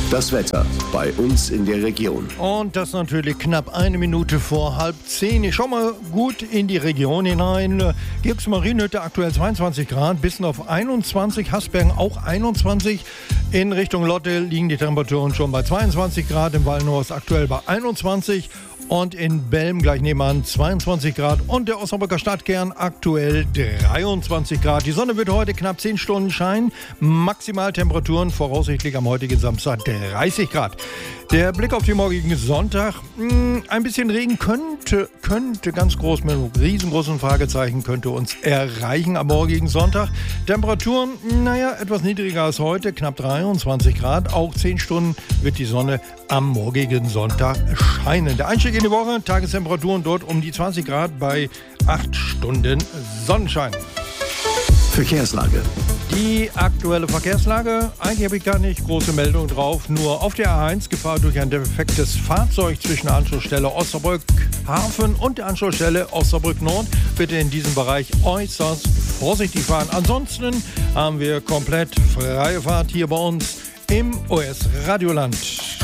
Das Wetter bei uns in der Region. Und das natürlich knapp 1 Minute vor 9:30. Ich schau mal gut in die Region hinein. Gebs Marienhütte aktuell 22 Grad, Bissen auf 21, Hasbergen auch 21. In Richtung Lotte liegen die Temperaturen schon bei 22 Grad, im Wallenhorst aktuell bei 21 und in Belm gleich nebenan 22 Grad und der Osnabrücker Stadtkern aktuell 23 Grad. Die Sonne wird heute knapp 10 Stunden scheinen, Maximaltemperaturen voraussichtlich am heutigen Samstag 30 Grad. Der Blick auf den morgigen Sonntag, ein bisschen Regen könnte ganz groß mit einem riesengroßen Fragezeichen könnte uns erreichen am morgigen Sonntag. Temperaturen, etwas niedriger als heute, knapp 23 Grad. Auch 10 Stunden wird die Sonne am morgigen Sonntag scheinen. Der Einstieg in die Woche, Tagestemperaturen dort um die 20 Grad bei 8 Stunden Sonnenschein. Verkehrslage. Die aktuelle Verkehrslage, eigentlich habe ich gar nicht große Meldung drauf, nur auf der A1 Gefahr durch ein defektes Fahrzeug zwischen der Anschlussstelle Osnabrück Hafen und der Anschlussstelle Osnabrück Nord. Bitte in diesem Bereich äußerst vorsichtig fahren. Ansonsten haben wir komplett freie Fahrt hier bei uns im OS Radioland.